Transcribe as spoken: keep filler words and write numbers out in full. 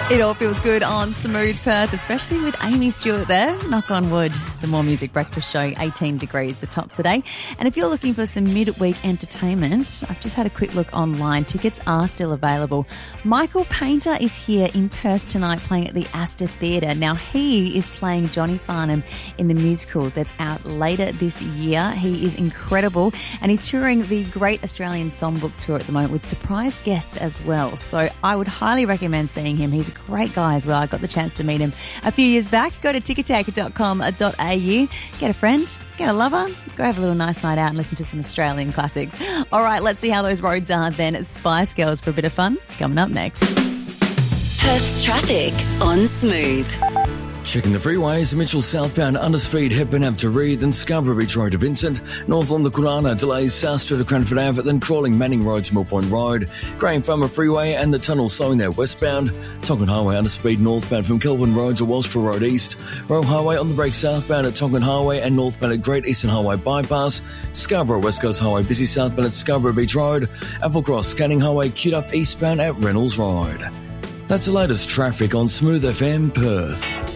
It all feels good on Smooth Perth, especially with Amy Stewart there. Knock on wood. The More Music Breakfast Show, eighteen degrees the top today. And if you're looking for some midweek entertainment, I've just had a quick look online. Tickets are still available. Michael Painter is here in Perth tonight playing at the Astor Theatre. Now, he is playing Johnny Farnham in the musical that's out later this year. He is incredible and he's touring the Great Australian Songbook Tour at the moment with surprise guests as well. So I would highly recommend seeing him. He's a great guy as well. I got the chance to meet him a few years back. Go to ticketek dot com dot a u, get a friend, get a lover, go have a little nice night out and listen to some Australian classics. All right, let's see how those roads are then. Spice Girls for a bit of fun coming up next. Perth's traffic on Smooth. Checking the freeways, Mitchell southbound underspeed Hepburn Ave to Reed, then Scarborough Beach Road to Vincent. North on the Kurana, delays South Street to Cranford Ave, then crawling Manning Road to Mill Point Road. Graham Farmer Freeway and the tunnel slowing there westbound. Tonkin Highway underspeed northbound from Kelvin Road to Walsall Road east. Royal Highway on the break southbound at Tonkin Highway and northbound at Great Eastern Highway bypass. Scarborough West Coast Highway busy southbound at Scarborough Beach Road. Applecross Canning Highway queued up eastbound at Reynolds Road. That's the latest traffic on Smooth F M Perth.